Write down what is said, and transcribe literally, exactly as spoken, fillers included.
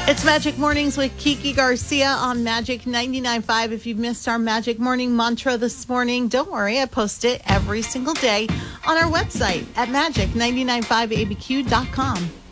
It's Magic Mornings with Kiki Garcia on Magic ninety-nine point five. If you've missed our Magic Morning mantra this morning, don't worry. I post it every single day on our website at magic ninety-nine point five a b q dot com.